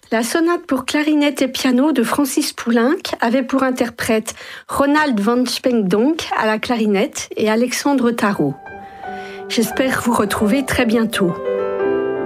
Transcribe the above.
La sonate pour clarinette et piano de Francis Poulenc avait pour interprète Ronald van Spenkdonck à la clarinette et Alexandre Tarot. J'espère vous retrouver très bientôt.